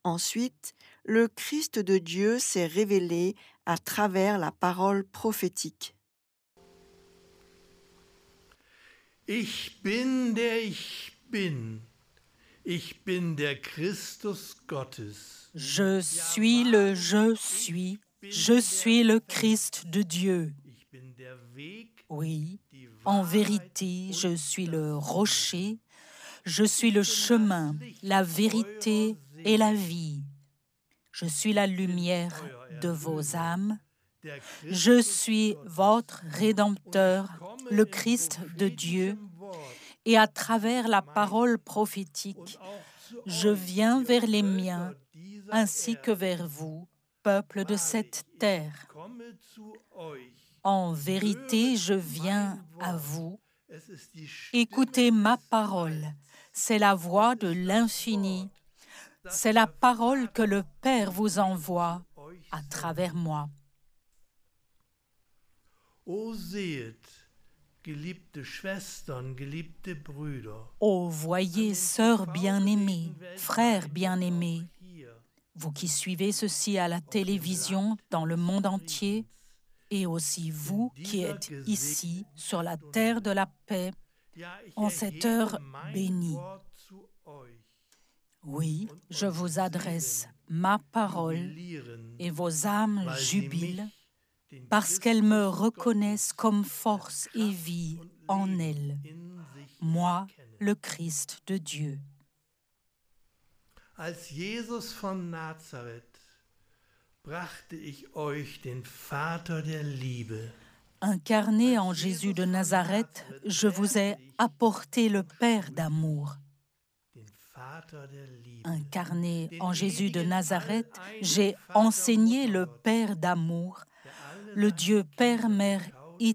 Ensuite, le Christ de Dieu s'est révélé à travers la parole prophétique. Ich bin der Ich bin. Ich bin der Christus Gottes. Je suis le je suis le Christ de Dieu. Ich bin der Weg, Oui, die en Wahrheit vérité, je und suis das le Leben. rocher, je suis le chemin, la vérité et la vie. Je suis la lumière de vos âmes. Der Je Christus suis Gottes. votre Rédempteur, Und ich komme le im Christ de Dieu, prophetischen Wort et à travers la parole prophétique, und auch zu je euch, viens ihr vers les Völker miens, dieser ainsi que Erde. vers vous, peuple de cette Wahrlich, terre. ich komme zu euch. En vérité, je viens à vous. Es ist die Stimme Écoutez ma des parole. Alls. C'est la voix de l'infini. C'est la parole que le Père vous envoie Euch à sendet. travers moi. O sehet, geliebte Schwestern, geliebte Brüder, Ô voyez, sœurs bien-aimées, frères bien-aimés, hier vous qui suivez ceci à la télévision dans le monde entier, et aussi vous qui êtes ici sur la terre de la paix, ja, ich en cette erhebe heure mein bénie. Wort zu euch. Oui, je vous adresse ma parole Jubilieren, et vos âmes weil sie jubilent mich, den parce qu'elles me Christus reconnaissent Gottes, comme force das et Kraft vie und en Leben elles, in sich moi, erkennen. le Christ de Dieu. Als Jesus von Nazareth brachte ich euch den Vater der Liebe. Incarné en Jésus de Nazareth, je vous ai apporté le Père d'amour. Den Vater der Liebe. Incarné en Jésus de Nazareth, j'ai enseigné le Père d'amour, der alle le seine Dieu Père, Kinder Mère